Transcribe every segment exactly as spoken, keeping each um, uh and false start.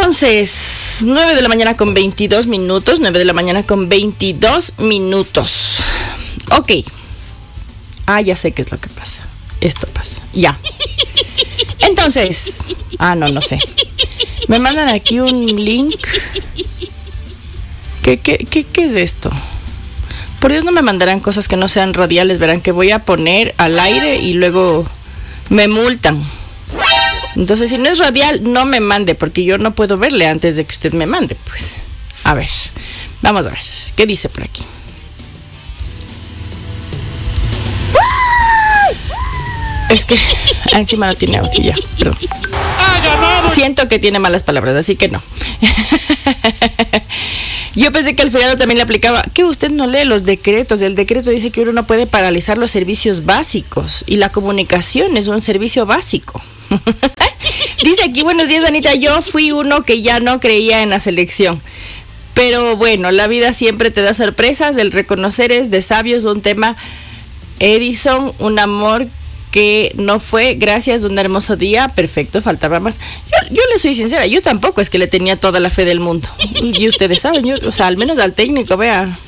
Entonces, nueve de la mañana con veintidós minutos, nueve de la mañana con veintidós minutos. Ok. Ah, ya sé qué es lo que pasa. Esto pasa. Ya. Entonces, ah, no, no sé. Me mandan aquí un link. ¿Qué, qué, qué, qué es esto? Por Dios, no me mandarán cosas que no sean radiales. Verán que voy a poner al aire y luego me multan. Entonces, si no es radial, no me mande, porque yo no puedo verle antes de que usted me mande, pues. A ver, vamos a ver. ¿Qué dice por aquí? Es que encima no tiene audio, ya, perdón. Siento que tiene malas palabras, así que no. Yo pensé que al feriado también le aplicaba. ¿Qué? Usted no lee los decretos. El decreto dice que uno no puede paralizar los servicios básicos. Y la comunicación es un servicio básico. Dice aquí, buenos días, Anita. Yo fui uno que ya no creía en la selección. Pero bueno, la vida siempre te da sorpresas. El reconocer es de sabios un tema. Edison, un amor que no fue gracias a un hermoso día. Perfecto, faltaba más. Yo, yo le soy sincera, yo tampoco es que le tenía toda la fe del mundo. Y ustedes saben, yo, o sea, al menos al técnico, vea,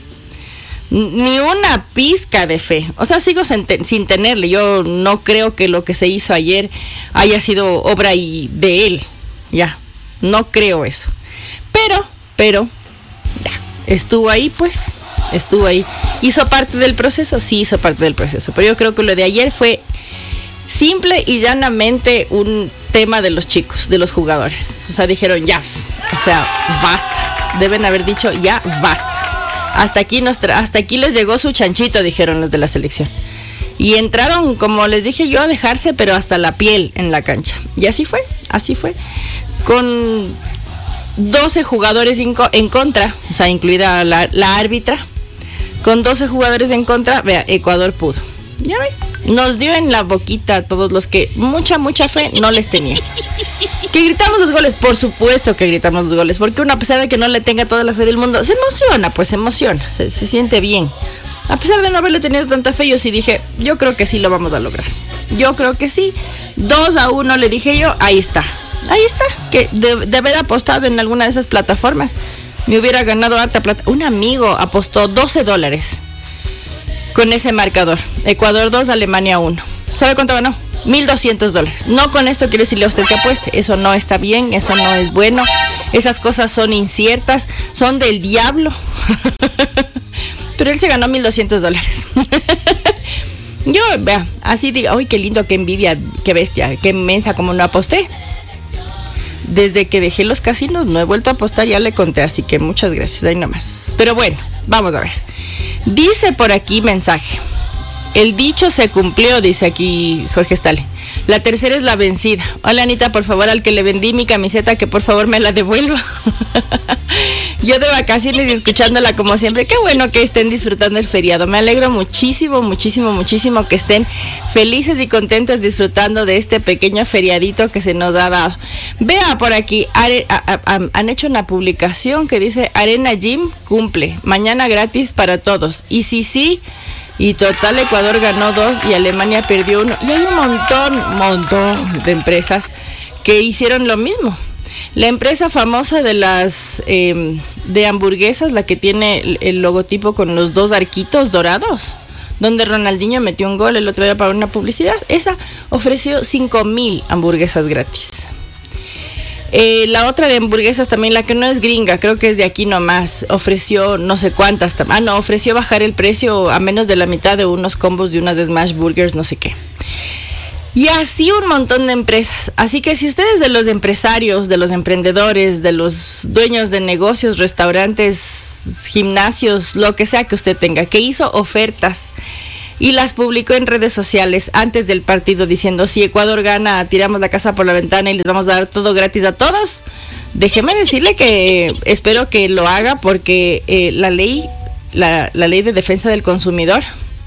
ni una pizca de fe. O sea, sigo sin, sin tenerle. Yo no creo que lo que se hizo ayer haya sido obra y de él. Ya, no creo eso. Pero, pero, ya, estuvo ahí, pues, estuvo ahí. ¿Hizo parte del proceso? Sí, hizo parte del proceso. Pero yo creo que lo de ayer fue simple y llanamente un tema de los chicos, de los jugadores. O sea, dijeron ya, o sea, basta. Deben haber dicho ya, basta. Hasta aquí, nos tra- hasta aquí les llegó su chanchito, dijeron los de la selección. Y entraron, como les dije yo, a dejarse, pero hasta la piel en la cancha. Y así fue, así fue. Con doce jugadores en, co- en contra, o sea, incluida la, la árbitra. Con doce jugadores en contra, vea, Ecuador pudo. Ya ven, nos dio en la boquita a todos los que mucha, mucha fe no les teníamos. ¿Que gritamos los goles? Por supuesto que gritamos los goles, porque uno, a pesar de que no le tenga toda la fe del mundo, se emociona, pues se emociona, se, se siente bien. A pesar de no haberle tenido tanta fe, yo sí dije, yo creo que sí lo vamos a lograr. Yo creo que sí. Dos a uno le dije yo, ahí está, ahí está. Que de, de haber apostado en alguna de esas plataformas, me hubiera ganado harta plata. Un amigo apostó doce dólares con ese marcador. Ecuador dos, Alemania uno. ¿Sabe cuánto ganó? mil doscientos dólares. No con esto quiero decirle a usted que apueste. Eso no está bien, eso no es bueno. Esas cosas son inciertas, son del diablo. Pero él se ganó mil doscientos dólares. Yo, vea, así digo, uy, qué lindo, qué envidia, qué bestia, qué inmensa, como no aposté. Desde que dejé los casinos no he vuelto a apostar, ya le conté, así que muchas gracias, ahí nomás. Pero bueno, vamos a ver. Dice por aquí mensaje. El dicho se cumplió, dice aquí Jorge Stale. La tercera es la vencida. Hola, Anita, por favor, al que le vendí mi camiseta, que por favor me la devuelva. Yo de vacaciones y escuchándola como siempre. Qué bueno que estén disfrutando el feriado. Me alegro muchísimo, muchísimo, muchísimo que estén felices y contentos disfrutando de este pequeño feriadito que se nos ha dado. Vea por aquí, are, a, a, a, han hecho una publicación que dice Arena Gym cumple, mañana gratis para todos. Y sí, sí. Y total, Ecuador ganó dos y Alemania perdió uno. Y hay un montón, montón de empresas que hicieron lo mismo. La empresa famosa de las eh, de hamburguesas, la que tiene el, el logotipo con los dos arquitos dorados, donde Ronaldinho metió un gol el otro día para una publicidad, esa ofreció cinco mil hamburguesas gratis. Eh, la otra de hamburguesas también, la que no es gringa, creo que es de aquí nomás, ofreció no sé cuántas, ah no, ofreció bajar el precio a menos de la mitad de unos combos de unas Smash Burgers, no sé qué. Y así un montón de empresas. Así que si ustedes de los empresarios, de los emprendedores, de los dueños de negocios, restaurantes, gimnasios, lo que sea que usted tenga, que hizo ofertas y las publicó en redes sociales antes del partido diciendo, si Ecuador gana, tiramos la casa por la ventana y les vamos a dar todo gratis a todos, déjeme decirle que espero que lo haga porque eh, la ley, la, la ley de defensa del consumidor,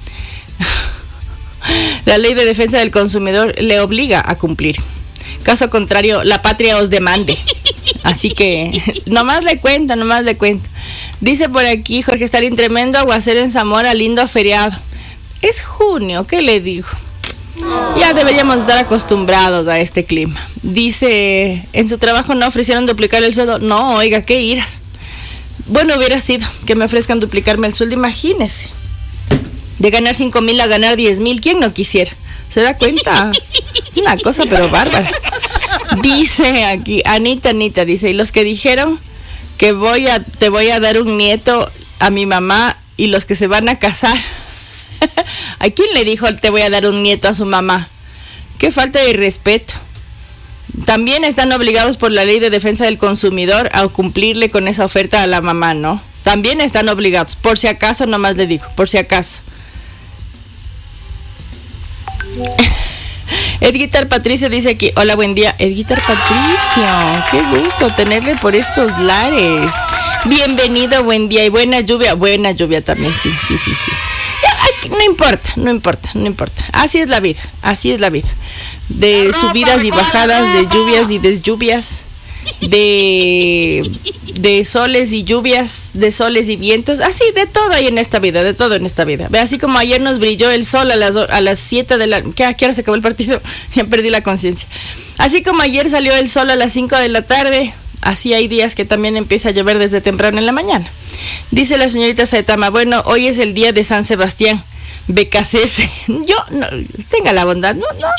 la ley de defensa del consumidor le obliga a cumplir. Caso contrario, la patria os demande. Así que nomás le cuento, nomás le cuento. Dice por aquí Jorge Stalin, tremendo aguacero en Zamora, lindo feriado. Es junio, ¿qué le digo? Ya deberíamos estar acostumbrados a este clima. Dice, en su trabajo no ofrecieron duplicar el sueldo. No, oiga, qué iras. Bueno, hubiera sido que me ofrezcan duplicarme el sueldo, imagínese. De ganar cinco mil a ganar diez mil, ¿quién no quisiera? ¿Se da cuenta? Una cosa pero bárbara. Dice aquí, Anita, Anita, dice, y los que dijeron que voy a, te voy a dar un nieto a mi mamá y los que se van a casar. ¿A quién le dijo te voy a dar un nieto a su mamá? Qué falta de respeto. También están obligados por la ley de defensa del consumidor a cumplirle con esa oferta a la mamá, ¿no? También están obligados, por si acaso nomás le digo, por si acaso. Edguitar Patricio dice aquí, hola, buen día. Edguitar Patricio, qué gusto tenerle por estos lares. Bienvenido, buen día y buena lluvia. Buena lluvia también, sí, sí, sí, sí. No importa, no importa, no importa. Así es la vida, así es la vida. De subidas y bajadas, de lluvias y deslluvias, de, de soles y lluvias, de soles y vientos. Así, de todo hay en esta vida, de todo en esta vida. Ve, así como ayer nos brilló el sol a las a las siete de la... ¿Qué, ¿A qué hora se acabó el partido? Ya perdí la conciencia. Así como ayer salió el sol a las cinco de la tarde, así hay días que también empieza a llover desde temprano en la mañana. Dice la señorita Saetama, bueno, hoy es el día de San Sebastián. Becasese. Yo, no, tenga la bondad, no, no.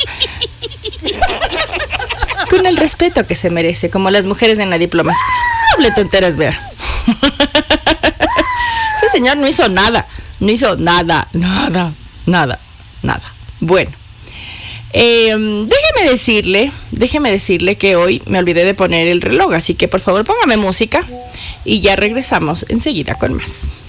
Con el respeto que se merece, como las mujeres en la diplomacia. No hable tonteras, vea. Ese señor no hizo nada, no hizo nada, nada, nada, nada. Bueno, eh, déjeme decirle, déjeme decirle que hoy me olvidé de poner el reloj, así que por favor póngame música y ya regresamos enseguida con más.